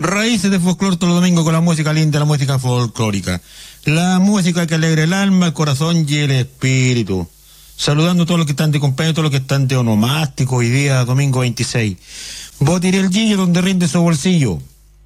Raíces de folclore todos los domingos con la música linda, la música folclórica. La música que alegra el alma, el corazón y el espíritu. Saludando a todos los que están de cumpleaños, todos los que están de onomástico hoy día, domingo 26. Botiría el Gillo, donde rinde su bolsillo.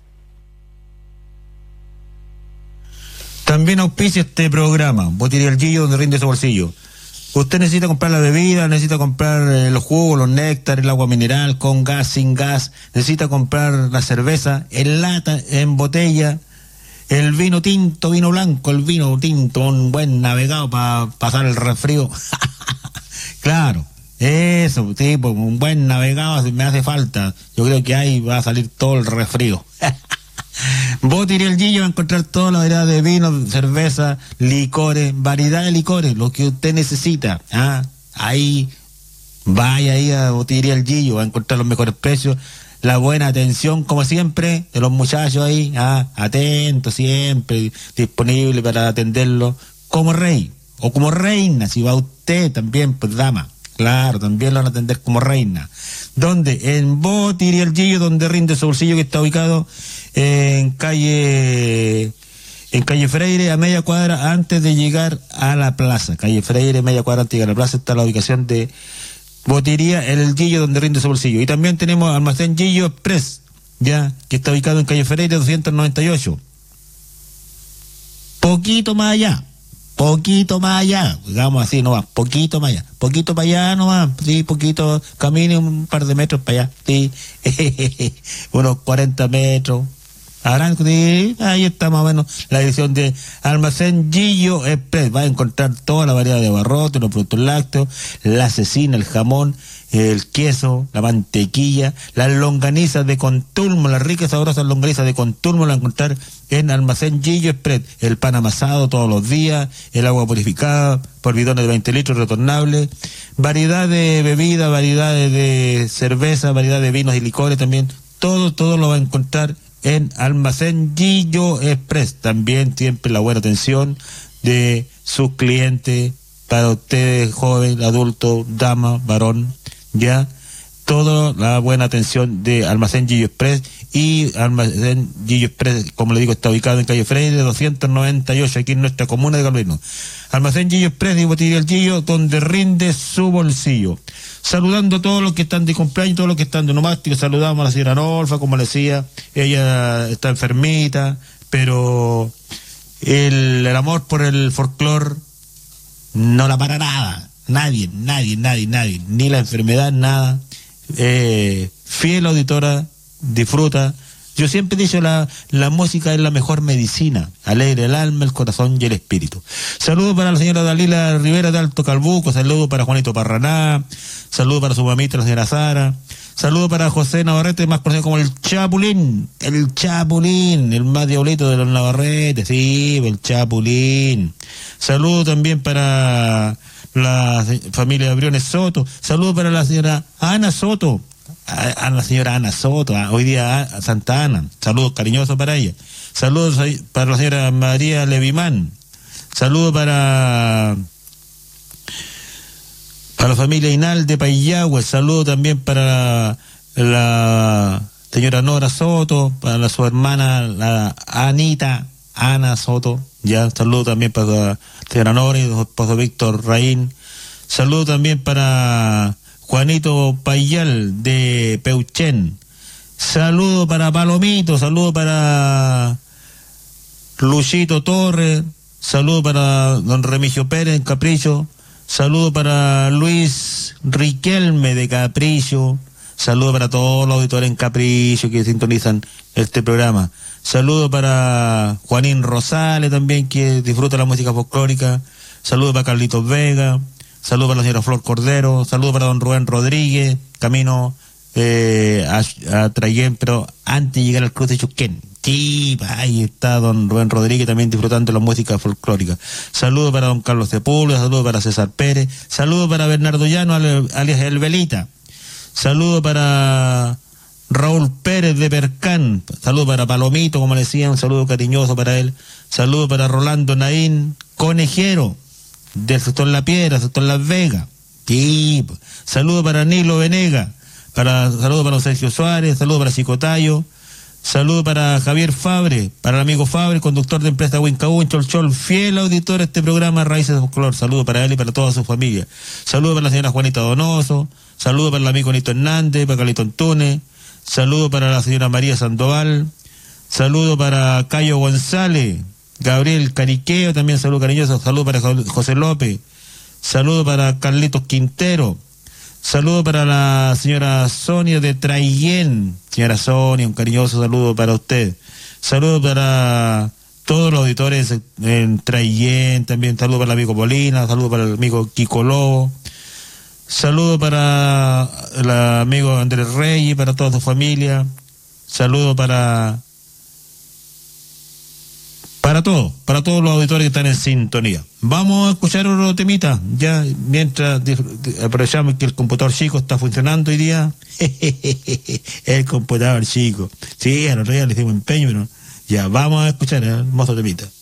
También auspicia este programa, Botiría el Gillo, donde rinde su bolsillo. Usted necesita comprar la bebida, necesita comprar los jugos, los néctares, el agua mineral, con gas, sin gas, necesita comprar la cerveza en lata, en botella, el vino tinto, vino blanco, el vino tinto, un buen navegado para pasar el resfrío. Claro, eso, tipo, un buen navegado me hace falta. Yo creo que ahí va a salir todo el resfrío. Botiría el Gillo va a encontrar toda la variedad de vinos, cerveza, licores, variedad de licores, lo que usted necesita. Ahí, vaya ahí a Botiría el Gillo, va a encontrar los mejores precios, la buena atención, como siempre, de los muchachos ahí, atentos siempre, disponible para atenderlo como rey o como reina, si va usted también, pues dama. Claro, también lo van a atender como reina. ¿Dónde? En Botiría el Gillo, donde rinde su bolsillo, que está ubicado en calle Freire, a media cuadra antes de llegar a la plaza. Calle Freire, media cuadra antes de llegar a la plaza, está la ubicación de Botiría el Gillo, donde rinde su bolsillo. Y también tenemos Almacén Gillo Express, ya, que está ubicado en calle Freire 298. Poquito más allá, digamos así nomás, poquito para allá nomás, sí, poquito, camine un par de metros para allá, sí, unos 40 metros, sí, ahí está más o menos la edición de Almacén Gillo Express. Va a encontrar toda la variedad de abarrotes, los productos lácteos, la cecina, el jamón, el queso, la mantequilla, las longanizas de Contulmo, las ricas y sabrosas longanizas de Contulmo las va a encontrar en Almacén Gillo Express. El pan amasado todos los días, el agua purificada por bidones de 20 litros retornables, variedad de bebidas, variedades de cerveza, variedad de vinos y licores también, todo lo va a encontrar en Almacén Gillo Express. También siempre la buena atención de sus clientes, para ustedes, joven, adulto, dama, varón, ya, toda la buena atención de Almacén Gillo Express. Y Almacén Gillo Express, como le digo, está ubicado en calle Freire 298, aquí en nuestra comuna de Calvino. Almacén Gillo Express y Botiría el Gillo, donde rinde su bolsillo. Saludando a todos los que están de cumpleaños, todos los que están de onomástico. Saludamos a la señora Norfa, como le decía, ella está enfermita, pero el amor por el folclore no la para nada, nadie, ni la enfermedad, nada. Fiel auditora, disfruta. Yo siempre he dicho, la música es la mejor medicina, alegra el alma, el corazón y el espíritu. Saludos para la señora Dalila Rivera de Alto Calbuco, saludos para Juanito Parraná, saludos para su mamita, la señora Sara, saludos para José Navarrete, más conocido como el Chapulín, el más diablito de los Navarrete, sí, el Chapulín. Saludos también para la familia de Briones Soto, saludos para la señora Ana Soto, hoy día Santa Ana, saludos cariñosos para ella, saludos para la señora María Levimán, saludos para la familia Inal de Payagüe, saludos también para la señora Nora Soto, para su hermana la Ana Soto, ya, saludos también para la señora Nora y su esposo Víctor Raín, saludos también para Juanito Payal de Peuchén, saludo para Palomito, saludo para Luchito Torres, saludo para don Remigio Pérez en Capricho, saludo para Luis Riquelme de Capricho, saludo para todos los auditores en Capricho que sintonizan este programa, saludo para Juanín Rosales también, que disfruta la música folclórica, saludo para Carlitos Vega, saludos para la señora Flor Cordero, saludos para don Rubén Rodríguez, camino a Traiguén, pero antes de llegar al cruce de Chuquén. Sí, ahí está don Rubén Rodríguez también disfrutando la música folclórica. Saludos para don Carlos Sepúlveda, saludos para César Pérez, saludos para Bernardo Llano, alias El Velita, saludos para Raúl Pérez de Percán, saludos para Palomito, como le decían, un saludo cariñoso para él, saludos para Rolando Naín Conejero, del sector La Piedra, sector Las Vegas. Sí, saludos para Nilo Venega, saludos para Sergio Suárez, saludos para Chicotayo, Saludo para Javier Fabre, para el amigo Fabre, conductor de empresa Huincaún, Cholchol, fiel auditor de este programa Raíces de Folclor. Saludo para él y para toda su familia. Saludo para la señora Juanita Donoso, saludo para el amigo Nito Hernández, para Carlito Antunes, saludo para la señora María Sandoval, saludo para Cayo González, Gabriel Cariqueo, también saludo cariñoso, saludo para José López, saludo para Carlitos Quintero, saludo para la señora Sonia de Traillén. Señora Sonia, un cariñoso saludo para usted. Saludo para todos los auditores en Traillén, también saludo para el amigo Molina, saludo para el amigo Kiko Lobo, saludo para el amigo Andrés Reyes, para toda su familia, saludo para todos los auditores que están en sintonía. Vamos a escuchar otro temita, ya mientras aprovechamos que el computador chico está funcionando hoy día. El computador chico. Sí, a los reyes le hicimos empeño, pero ya vamos a escuchar el hermoso temita.